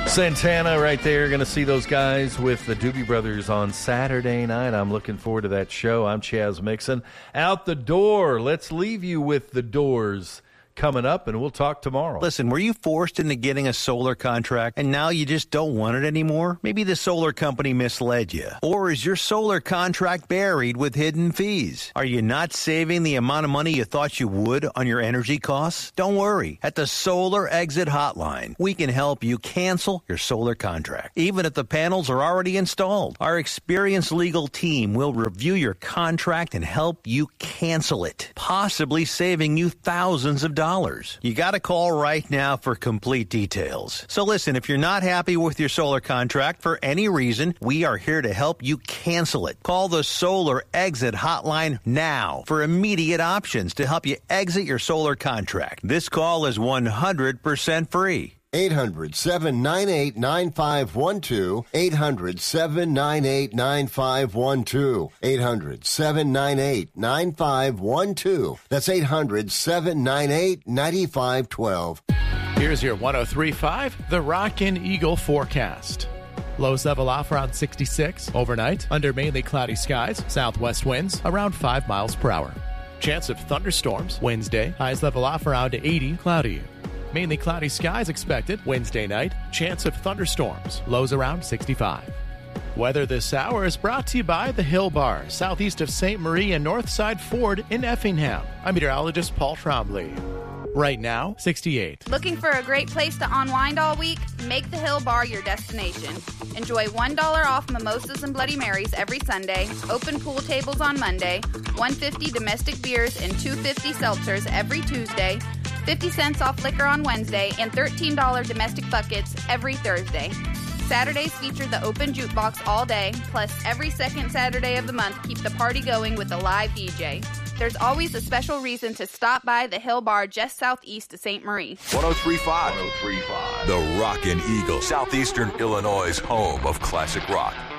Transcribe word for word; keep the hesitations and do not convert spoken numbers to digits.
Santana right there. Going to see those guys with the Doobie Brothers on Saturday night. I'm looking forward to that show. I'm Chaz Mixon. Out the door. Let's leave you with the Doors coming up, and we'll talk tomorrow. Listen, were you forced into getting a solar contract and now you just don't want it anymore? Maybe the solar company misled you. Or is your solar contract buried with hidden fees? Are you not saving the amount of money you thought you would on your energy costs? Don't worry. At the Solar Exit Hotline, we can help you cancel your solar contract, even if the panels are already installed. Our experienced legal team will review your contract and help you cancel it, possibly saving you thousands of dollars. You got to call right now for complete details. So listen, if you're not happy with your solar contract for any reason, we are here to help you cancel it. Call the Solar Exit Hotline now for immediate options to help you exit your solar contract. This call is one hundred percent free. eight hundred, seven nine eight, nine five one two. eight hundred, seven nine eight, nine five one two. eight hundred, seven nine eight, nine five one two. That's eight hundred, seven nine eight, nine five one two. Here's your one oh three point five, The Rock and Eagle forecast. Lows level off around sixty-six. Overnight, under mainly cloudy skies, southwest winds around five miles per hour. Chance of thunderstorms Wednesday. Highs level off around eighty, cloudy. Mainly cloudy skies expected Wednesday night. Chance of thunderstorms. Lows around sixty-five. Weather this hour is brought to you by the Hill Bar, southeast of Saint Marie and Northside Ford in Effingham. I'm meteorologist Paul Trombley. Right now, sixty-eight. Looking for a great place to unwind all week? Make the Hill Bar your destination. Enjoy one dollar off mimosas and Bloody Marys every Sunday, open pool tables on Monday, one dollar fifty domestic beers and two dollars fifty seltzers every Tuesday, fifty cents off liquor on Wednesday, and thirteen dollars domestic buckets every Thursday. Saturdays feature the open jukebox all day, plus every second Saturday of the month keep the party going with a live D J. There's always a special reason to stop by the Hill Bar just southeast of Saint Marie. one oh three point five. one oh three point five. The Rock and Eagle, southeastern Illinois' home of classic rock.